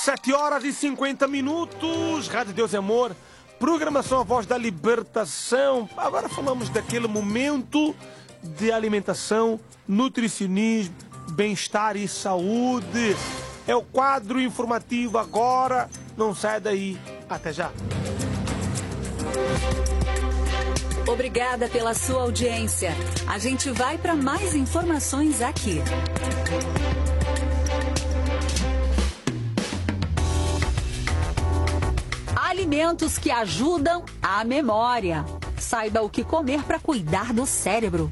7h50. Rádio Deus e Amor, programação A Voz da Libertação. Agora falamos daquele momento de alimentação, nutricionismo, bem-estar e saúde. É o quadro informativo agora. Não sai daí. Até já. Obrigada pela sua audiência. A gente vai para mais informações aqui. Alimentos que ajudam a memória. Saiba o que comer para cuidar do cérebro.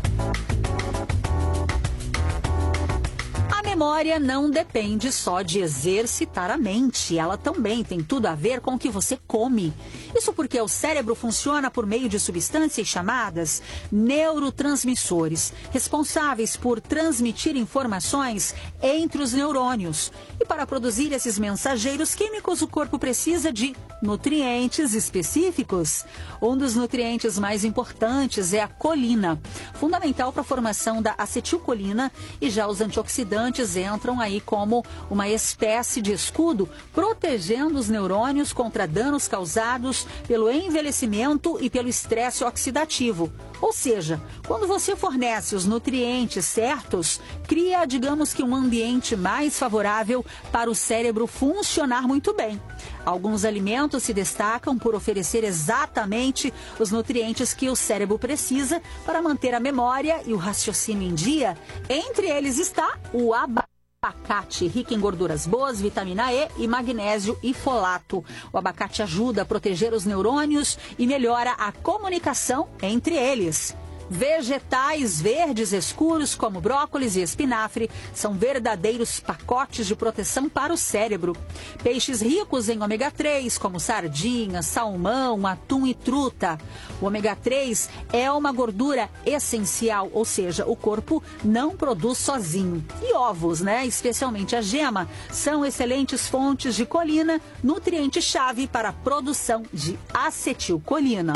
A memória não depende só de exercitar a mente, ela também tem tudo a ver com o que você come. Isso porque o cérebro funciona por meio de substâncias chamadas neurotransmissores, responsáveis por transmitir informações entre os neurônios. E para produzir esses mensageiros químicos, o corpo precisa de nutrientes específicos. Um dos nutrientes mais importantes é a colina, fundamental para a formação da acetilcolina, e já os antioxidantes entram aí como uma espécie de escudo, protegendo os neurônios contra danos causados pelo envelhecimento e pelo estresse oxidativo. Ou seja, quando você fornece os nutrientes certos, cria, digamos que, um ambiente mais favorável para o cérebro funcionar muito bem. Alguns alimentos se destacam por oferecer exatamente os nutrientes que o cérebro precisa para manter a memória e o raciocínio em dia. Entre eles está o abacate, rico em gorduras boas, vitamina E e magnésio e folato. O abacate ajuda a proteger os neurônios e melhora a comunicação entre eles. Vegetais verdes escuros, como brócolis e espinafre, são verdadeiros pacotes de proteção para o cérebro. Peixes ricos em ômega 3, como sardinha, salmão, atum e truta. O ômega 3 é uma gordura essencial, ou seja, o corpo não produz sozinho. E ovos, especialmente a gema, são excelentes fontes de colina, nutriente-chave para a produção de acetilcolina.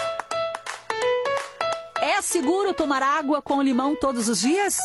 É seguro tomar água com limão todos os dias?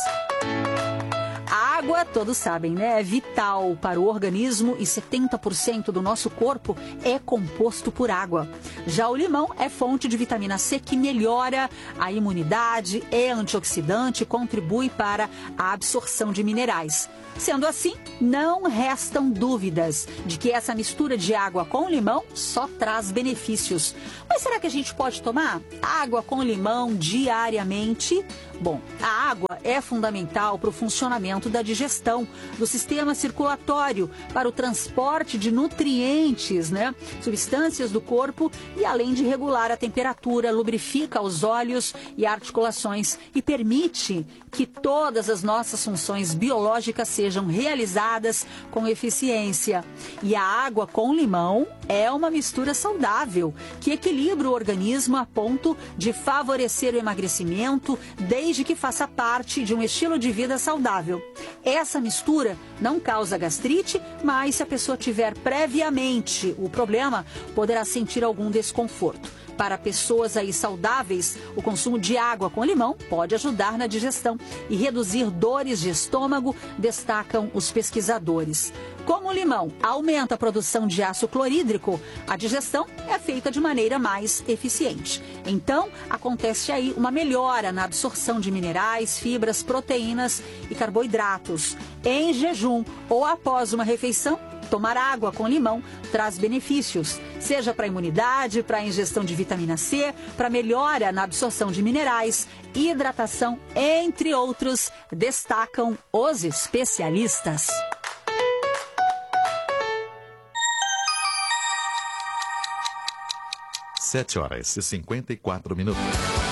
A água, todos sabem, é vital para o organismo e 70% do nosso corpo é composto por água. Já o limão é fonte de vitamina C que melhora a imunidade, é antioxidante e contribui para a absorção de minerais. Sendo assim, não restam dúvidas de que essa mistura de água com limão só traz benefícios. Mas será que a gente pode tomar água com limão diariamente? Bom, a água é fundamental para o funcionamento da digestão, do sistema circulatório, para o transporte de nutrientes, substâncias do corpo, e além de regular a temperatura, lubrifica os olhos e articulações e permite que todas as nossas funções biológicas sejam realizadas com eficiência. E a água com limão é uma mistura saudável que equilibra o organismo a ponto de favorecer o emagrecimento, desde que faça parte de um estilo de vida saudável. Essa mistura não causa gastrite, mas se a pessoa tiver previamente o problema, poderá sentir algum desconforto. Para pessoas saudáveis, o consumo de água com limão pode ajudar na digestão e reduzir dores de estômago, destacam os pesquisadores. Como o limão aumenta a produção de ácido clorídrico, a digestão é feita de maneira mais eficiente. Então, acontece aí uma melhora na absorção de minerais, fibras, proteínas e carboidratos. Em jejum ou após uma refeição, tomar água com limão traz benefícios, seja para a imunidade, para a ingestão de vitamina C, para melhora na absorção de minerais, hidratação, entre outros, destacam os especialistas. 7h54.